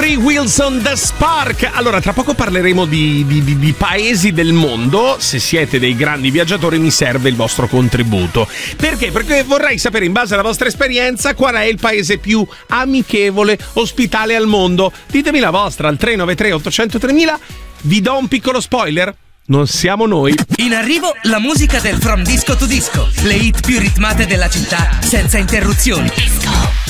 Free Wilson, The Spark. Allora, tra poco parleremo di paesi del mondo. Se siete dei grandi viaggiatori mi serve il vostro contributo. Perché? Perché vorrei sapere, in base alla vostra esperienza, qual è il paese più amichevole, ospitale al mondo. Ditemi la vostra al 393 800 3000. Vi do un piccolo spoiler: non siamo noi. In arrivo la musica del From Disco to Disco, le hit più ritmate della città senza interruzioni. Disco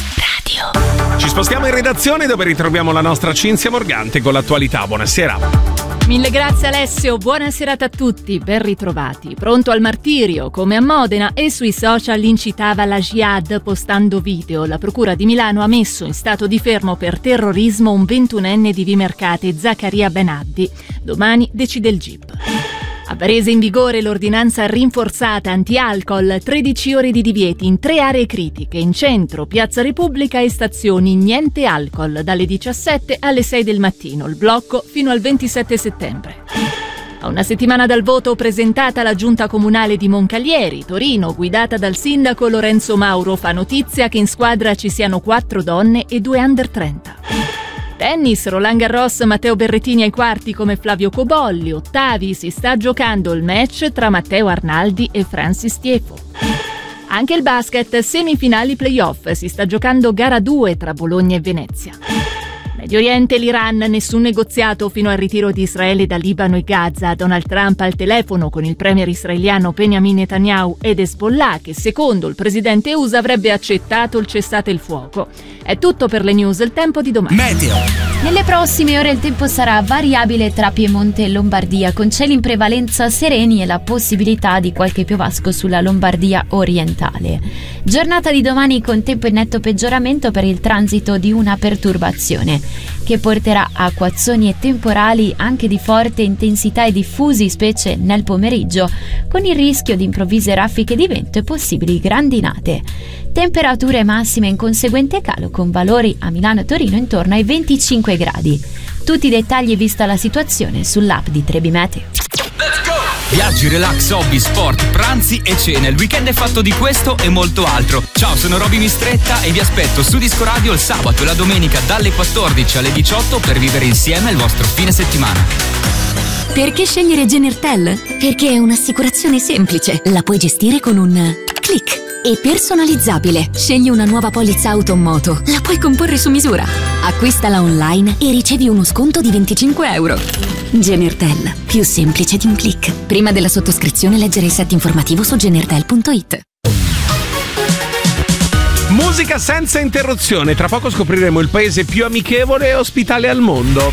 Radio. Ci spostiamo in redazione dove ritroviamo la nostra Cinzia Morgante con l'attualità. Buonasera. Mille grazie Alessio, buona serata a tutti, ben ritrovati. Pronto al martirio, come a Modena, e sui social incitava la jihad postando video. La procura di Milano ha messo in stato di fermo per terrorismo un 21enne di Vimercate, Zaccaria Benaddi. Domani decide il GIP. A Varese in vigore l'ordinanza rinforzata anti-alcol, 13 ore di divieti in 3 aree critiche, in centro, Piazza Repubblica e stazioni, niente alcol, dalle 17 alle 6 del mattino, il blocco fino al 27 settembre. A una settimana dal voto presentata la giunta comunale di Moncalieri, Torino, guidata dal sindaco Lorenzo Mauro, fa notizia che in squadra ci siano 4 donne e 2 under 30. Tennis, Roland Garros, Matteo Berrettini ai quarti come Flavio Cobolli. Ottavi, si sta giocando il match tra Matteo Arnaldi e Francis Tiefo. Anche il basket, semifinali playoff, si sta giocando gara 2 tra Bologna e Venezia. Medio Oriente, l'Iran, nessun negoziato fino al ritiro di Israele da Libano e Gaza. Donald Trump al telefono con il premier israeliano Benjamin Netanyahu ed Hezbollah, che secondo il presidente USA avrebbe accettato il cessate il fuoco. È tutto per le news, il tempo di domani. Meteo. Nelle prossime ore il tempo sarà variabile tra Piemonte e Lombardia, con cieli in prevalenza sereni e la possibilità di qualche piovasco sulla Lombardia orientale. Giornata di domani con tempo in netto peggioramento per il transito di una perturbazione, che porterà a acquazzoni e temporali anche di forte intensità e diffusi, specie nel pomeriggio, con il rischio di improvvise raffiche di vento e possibili grandinate. Temperature massime in conseguente calo, con valori a Milano e Torino intorno ai 25 gradi. Tutti i dettagli vista la situazione sull'app di Trebi Meteo. Viaggi, relax, hobby, sport, pranzi e cene. Il weekend è fatto di questo e molto altro. Ciao, sono Roby Mistretta e vi aspetto su Disco Radio il sabato e la domenica dalle 14 alle 18 per vivere insieme il vostro fine settimana. Perché scegliere Genertel? Perché è un'assicurazione semplice. La puoi gestire con un click. E personalizzabile. Scegli una nuova polizza auto o moto. La puoi comporre su misura. Acquistala online e ricevi uno sconto di 25 euro. Genertel. Più semplice di un click. Prima della sottoscrizione leggere il set informativo su genertel.it. Musica senza interruzione. Tra poco scopriremo il paese più amichevole e ospitale al mondo.